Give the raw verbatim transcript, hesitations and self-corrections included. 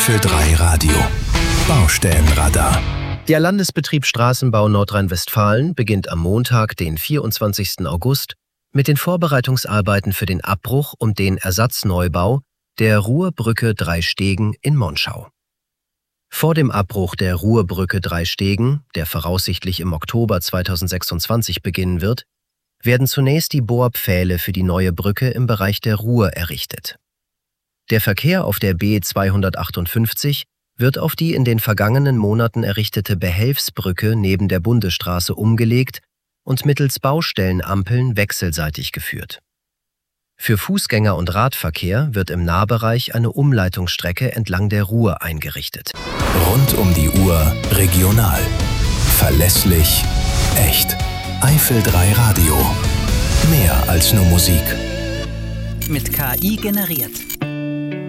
Eifel drei Radio. Baustellenradar. Der Landesbetrieb Straßenbau Nordrhein-Westfalen beginnt am Montag, den vierundzwanzigsten August, mit den Vorbereitungsarbeiten für den Abbruch und den Ersatzneubau der Ruhrbrücke Drei Stegen in Monschau. Vor dem Abbruch der Ruhrbrücke Drei Stegen, der voraussichtlich im Oktober zweitausendsechsundzwanzig beginnen wird, werden zunächst die Bohrpfähle für die neue Brücke im Bereich der Ruhr errichtet. Der Verkehr auf der B zweihundertachtundfünfzig wird auf die in den vergangenen Monaten errichtete Behelfsbrücke neben der Bundesstraße umgelegt und mittels Baustellenampeln wechselseitig geführt. Für Fußgänger- und Radverkehr wird im Nahbereich eine Umleitungsstrecke entlang der Ruhr eingerichtet. Rund um die Uhr regional. Verlässlich, echt. Eifel drei Radio. Mehr als nur Musik. Mit K I generiert.